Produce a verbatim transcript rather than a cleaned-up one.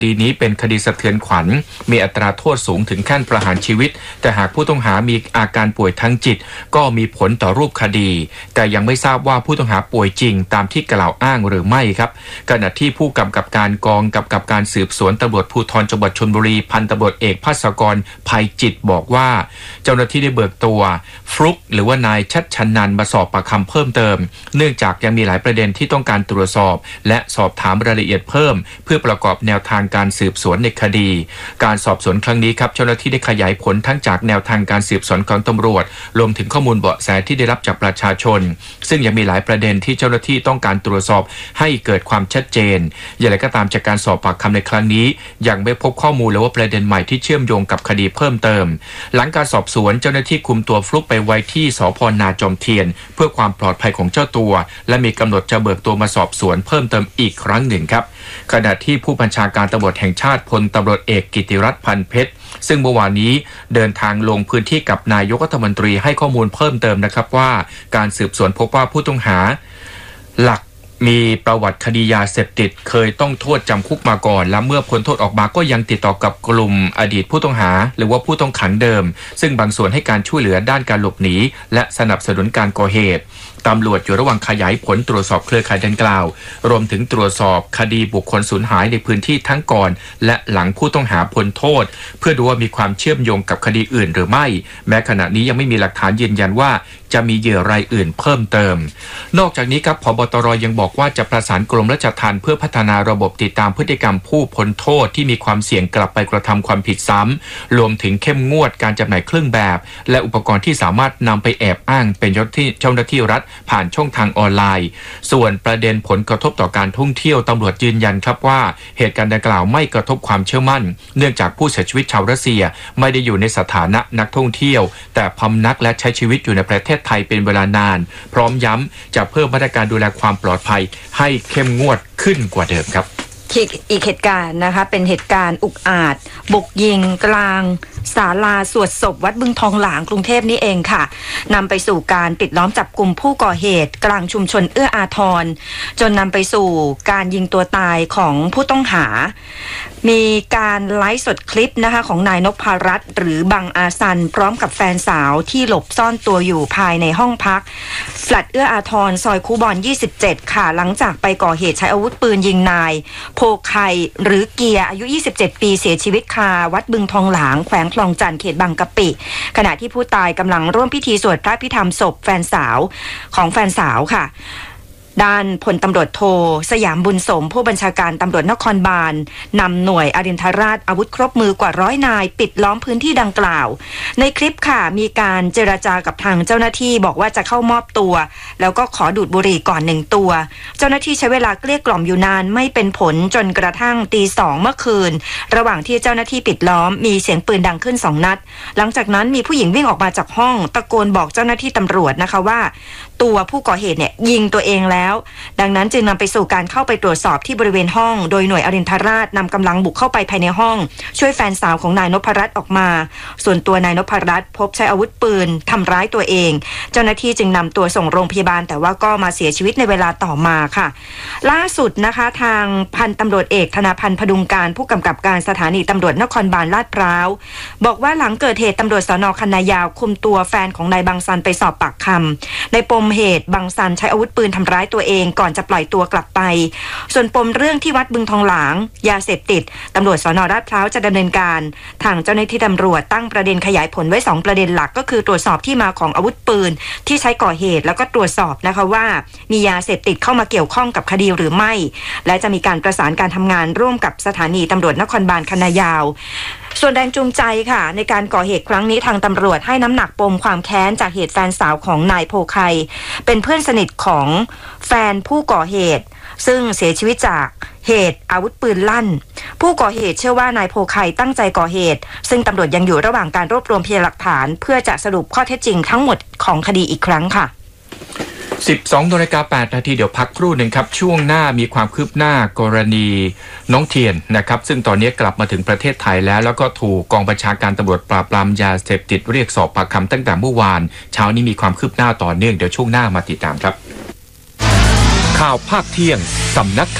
คดีนี้เป็นคดีสะเทือนขวัญมีอัตราโทษสูงถึงขั้นประหารชีวิตแต่หากผู้ต้องหามีอาการป่วยทางจิตก็มีผลต่อรูปคดีแต่ยังไม่ทราบว่าผู้ต้องหาป่วยจริงตามที่กล่าวอ้างหรือไม่ครับขณะที่ผู้กำกับการกองกำกับการสืบสวนตำรวจภูธรจังหวัดชลบุรีพันตำรวจเอกภัสกรภัยจิตบอกว่าเจ้าหน้าที่ได้เบิกตัวฟลุกหรือว่านายชัชชนันท์มาสอบปากคำเพิ่มเติมเนื่องจากยังมีหลายประเด็นที่ต้องการตรวจสอบและสอบถามรายละเอียดเพิ่มเพื่อประกอบแนวทางการสืบสวนในคดีการสอบสวนครั้งนี้ครับเจ้าหน้าที่ได้ขยายผลทั้งจากแนวทางการสืบสวนของตำรวจรวมถึงข้อมูลเบาะแสที่ได้รับจากประชาชนซึ่งยังมีหลายประเด็นที่เจ้าหน้าที่ต้องการตรวจสอบให้เกิดความชัดเจนอย่างไรก็ตามจากการสอบปากคำในครั้งนี้ยังไม่พบข้อมูลหรือว่าประเด็นใหม่ที่เชื่อมโยงกับคดีเพิ่มเติมหลังการสอบสวนเจ้าหน้าที่คุมตัวฟลุกไปไว้ที่สภ.นาจอมเทียนเพื่อความปลอดภัยของเจ้าตัวและมีกำหนดจะเบิกตัวมาสอบสวนเพิ่มเติมอีกครั้งหนึ่งครับขณะที่ผู้บัญชาการตำรวจแห่งชาติพลตำรวจเอกกิติรัตน์พันเพชรซึ่งเมื่อวานนี้เดินทางลงพื้นที่กับนายกรัฐมนตรีให้ข้อมูลเพิ่มเติมนะครับว่าการสืบสวนพบว่าผู้ต้องหาหลักมีประวัติคดียาเสพติดเคยต้องโทษจำคุกมาก่อนและเมื่อพ้นโทษออกมาก็ยังติดต่อกับกลุ่มอดีตผู้ต้องหาหรือว่าผู้ต้องขังเดิมซึ่งบางส่วนให้การช่วยเหลือด้านการหลบหนีและสนับสนุนการก่อเหตุตำรวจอยู่ระหว่างขยายผลตรวจสอบเครือข่ายดังกล่าวรวมถึงตรวจสอบคดีบุคคลสูญหายในพื้นที่ทั้งก่อนและหลังผู้ต้องหาพ้นโทษเพื่อดูว่ามีความเชื่อมโยงกับคดีอื่นหรือไม่แม้ขณะนี้ยังไม่มีหลักฐานยืนยันว่าจะมีเหยื่อรายอื่นเพิ่มเติมนอกจากนี้ครับผบ.ตร.ยังบอกว่าจะประสานกรมราชทัณฑ์เพื่อพัฒนาระบบติดตามพฤติกรรมผู้พ้นโทษที่มีความเสี่ยงกลับไปกระทำความผิดซ้ำรวมถึงเข้มงวดการจำหน่ายเครื่องแบบและอุปกรณ์ที่สามารถนำไปแอบอ้างเป็นเจ้าหน้าที่รัฐผ่านช่องทางออนไลน์ส่วนประเด็นผลกระทบต่อการท่องเที่ยวตำรวจยืนยันครับว่าเหตุการณ์ดังกล่าวไม่กระทบความเชื่อมั่นเนื่องจากผู้เสียชีวิตชาวรัสเซียไม่ได้อยู่ในสถานะนักท่องเที่ยวแต่พำนักและใช้ชีวิตอยู่ในประเทศไทยเป็นเวลานานพร้อมย้ำจะเพิ่มมาตรการดูแลความปลอดภัยให้เข้มงวดขึ้นกว่าเดิมครับอีกเหตุการณ์นะคะเป็นเหตุการณ์อุกอาจบุกยิงกลางศาลาสวดศพวัดบึงทองหลางกรุงเทพนี่เองค่ะนำไปสู่การปิดล้อมจับกลุ่มผู้ก่อเหตุกลางชุมชนเอื้ออาทรจนนำไปสู่การยิงตัวตายของผู้ต้องหามีการไลฟ์สดคลิปนะคะของนายนพรัตน์หรือบังอาซันพร้อมกับแฟนสาวที่หลบซ่อนตัวอยู่ภายในห้องพักแฟลตเอื้ออาทรซอยคูบอนยี่สิบเจ็ดค่ะหลังจากไปก่อเหตุใช้อาวุธปืนยิงนายโพไคหรือเกียร์อายุยี่สิบเจ็ดปีเสียชีวิตคาวัดบึงทองหลางแขวงคลองจันทน์เขตบางกะปิขณะที่ผู้ตายกำลังร่วมพิธีสวดพระพิธรรมศพแฟนสาวของแฟนสาวค่ะด้านพลตำรวจโทสยามบุญสมผู้บัญชาการตำรวจนครบาลนำหน่วยอรินทราชอาวุธครบมือกว่าร้อยนายปิดล้อมพื้นที่ดังกล่าวในคลิปค่ะมีการเจรจากับทางเจ้าหน้าที่บอกว่าจะเข้ามอบตัวแล้วก็ขอดูดบุหรี่ก่อนหนึ่งตัวเจ้าหน้าที่ใช้เวลาเกลี้ยกล่อมอยู่นานไม่เป็นผลจนกระทั่งตีสองเมื่อคืนระหว่างที่เจ้าหน้าที่ปิดล้อมมีเสียงปืนดังขึ้นสองนัดหลังจากนั้นมีผู้หญิงวิ่งออกมาจากห้องตะโกนบอกเจ้าหน้าที่ตำรวจนะคะว่าตัวผู้ก่อเหตุเนี่ยยิงตัวเองแล้วดังนั้นจึงนำไปสู่การเข้าไปตรวจสอบที่บริเวณห้องโดยหน่วยอรินทราชนำกำลังบุกเข้าไปภายในห้องช่วยแฟนสาวของนายนพรัตน์ออกมาส่วนตัวนายนพรัตน์พบใช้อาวุธปืนทำร้ายตัวเองเจ้าหน้าที่จึงนำตัวส่งโรงพยาบาลแต่ว่าก็มาเสียชีวิตในเวลาต่อมาค่ะล่าสุดนะคะทางพันตำรวจเอกธนาพันธ์พดุงการผู้กำกับการสถานีตำรวจนครบาลลาดพร้าวบอกว่าหลังเกิดเหตุตำรวจสน.คันนายาวคุมตัวแฟนของนายบังซันไปสอบปากคำในปมเหตุบังซันใช้อาวุธปืนทำร้ายตัวเองก่อนจะปล่อยตัวกลับไปส่วนปมเรื่องที่วัดบึงทองหลางยาเสพติดตำรวจสน.ลาดพร้าวจะดำเนินการทางเจ้าหน้าที่ตำรวจตั้งประเด็นขยายผลไว้สองประเด็นหลักก็คือตรวจสอบที่มาของอาวุธปืนที่ใช้ก่อเหตุแล้วก็ตรวจสอบนะคะว่ามียาเสพติดเข้ามาเกี่ยวข้องกับคดีหรือไม่และจะมีการประสานการทำงานร่วมกับสถานีตำรวจนครบาลคันนายาวส่วนแรงจูงใจค่ะในการก่อเหตุครั้งนี้ทางตำรวจให้น้ำหนักปมความแค้นจากเหตุแฟนสาวของนายโพไคเป็นเพื่อนสนิทของแฟนผู้ก่อเหตุซึ่งเสียชีวิตจากเหตุอาวุธปืนลั่นผู้ก่อเหตุเชื่อว่านายโพไคตั้งใจก่อเหตุซึ่งตำรวจยังอยู่ระหว่างการรวบรวมพยานหลักฐานเพื่อจะสรุปข้อเท็จจริงทั้งหมดของคดีอีกครั้งค่ะสิบสองนาฬิกาแปดนาทีเดี๋ยวพักครู่หนึ่งครับช่วงหน้ามีความคืบหน้ากรณีน้องเทียนนะครับซึ่งตอนนี้กลับมาถึงประเทศไทยแล้วแล้วก็ถูกกองบัญชาการตำรวจปราบปรามยาเสพติดเรียกสอบปากคำตั้งแต่เมื่อวานเช้านี้มีความคืบหน้าต่อเนื่องเดี๋ยวช่วงหน้ามาติดตามครับข่าวภาคเที่ยงสำนัก